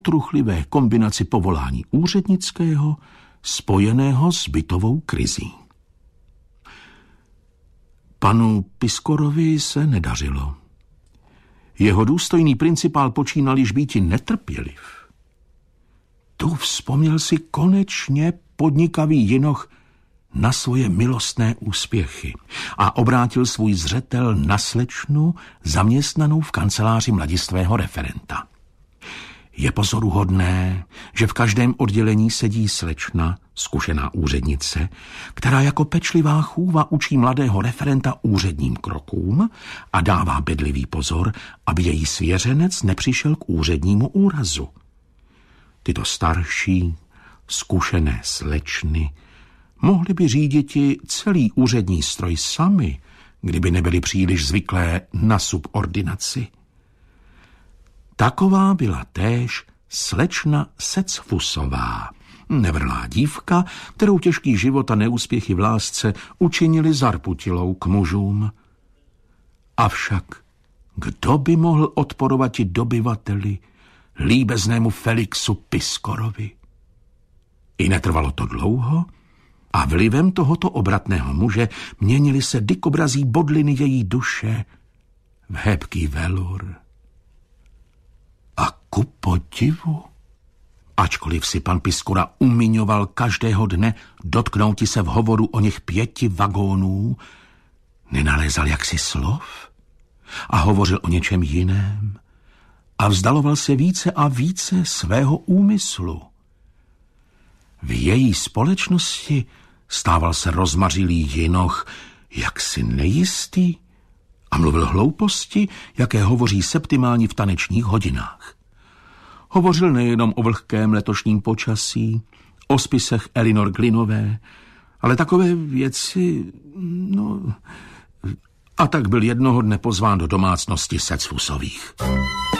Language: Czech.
truchlivé kombinaci povolání úřednického spojeného s bytovou krizí. Panu Piskorovi se nedařilo. Jeho důstojný principál počínal již býti netrpěliv. Tu vzpomněl si konečně podnikavý jinoch na svoje milostné úspěchy a obrátil svůj zřetel na slečnu zaměstnanou v kanceláři mladistvého referenta. Je pozoruhodné, že v každém oddělení sedí slečna, zkušená úřednice, která jako pečlivá chůva učí mladého referenta úředním krokům a dává bedlivý pozor, aby její svěřenec nepřišel k úřednímu úrazu. Tyto starší, zkušené slečny mohly by říditi celý úřední stroj sami, kdyby nebyly příliš zvyklé na subordinaci. Taková byla též slečna Secfusová, nevrlá dívka, kterou těžký život a neúspěchy v lásce učinili zarputilou k mužům. Avšak kdo by mohl odporovat i dobyvateli, líbeznému Felixu Piskorovi? I netrvalo to dlouho a vlivem tohoto obratného muže měnily se dikobrazí bodliny její duše v hebký velur. A ku podivu, ačkoliv si pan Piskora umiňoval každého dne dotknouti se v hovoru o něch 5 vagónů, nenalézal jaksi slov a hovořil o něčem jiném a vzdaloval se více a více svého úmyslu. V její společnosti stával se rozmařilý jinoch jaksi nejistý a mluvil hlouposti, jaké hovoří septimální v tanečních hodinách. Hovořil nejenom o vlhkém letošním počasí, o spisech Elinor Glynové, ale takové věci, A tak byl jednoho dne pozván do domácnosti Secfusových.